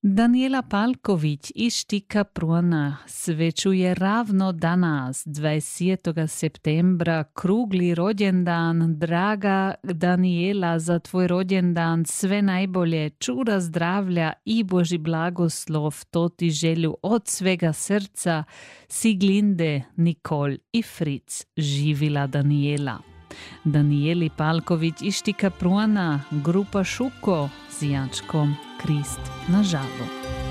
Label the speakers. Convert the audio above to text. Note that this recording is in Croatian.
Speaker 1: Daniela Palković iz Štika Pruana svečuje ravno danas, 20. septembra, krugli rođendan. Draga Daniela, za tvoj rođendan sve najbolje, čura zdravlja i Boži blagoslov, to ti želju od svega srca, Siglinde, Nikol i Fritz. Živila Daniela. Danieli Palković iz Štika Pruana, grupa Šuko s Jančkom Krist na žalu.